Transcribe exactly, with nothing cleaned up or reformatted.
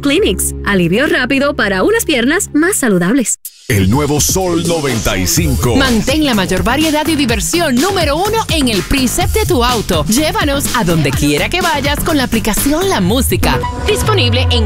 Clinics. Alivio rápido para unas piernas más saludables. El nuevo Sol noventa y cinco. Mantén la mayor variedad y diversión número uno en el preset de tu auto. Llévanos a donde quiera que vayas con la aplicación La Música. Disponible en